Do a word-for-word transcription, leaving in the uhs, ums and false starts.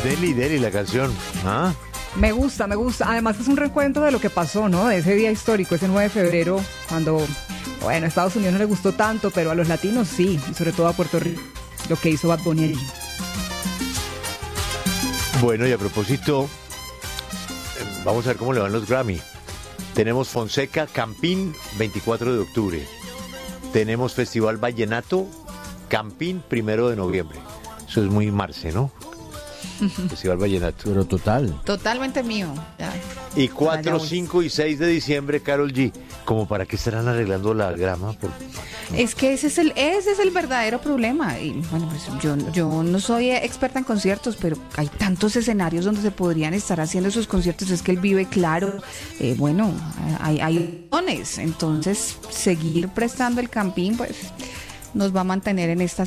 Deli, Deli, la canción. ¿Ah? Me gusta, me gusta. Además es un recuento de lo que pasó, ¿no? De ese día histórico, ese nueve de febrero, cuando, bueno, a Estados Unidos no le gustó tanto, pero a los latinos sí, y sobre todo a Puerto Rico, lo que hizo Bad Bunny allí. Bueno, y a propósito, vamos a ver cómo le van los Grammy. Tenemos Fonseca, Campín, veinticuatro de octubre. Tenemos Festival Vallenato, Campín, primero de noviembre. Eso es muy Marce, ¿no? Festival Vallenato. Pero total. Totalmente mío. Ya. Y cuatro, cinco y seis de diciembre, Karol G. ¿Cómo para qué estarán arreglando la grama? Por... Es que ese es el ese es el verdadero problema. Y bueno, pues yo, yo no soy experta en conciertos, pero hay tantos escenarios donde se podrían estar haciendo esos conciertos. Es que él vive claro. Eh, bueno, hay, hay opciones. Entonces, seguir prestando el Campín, pues nos va a mantener en esta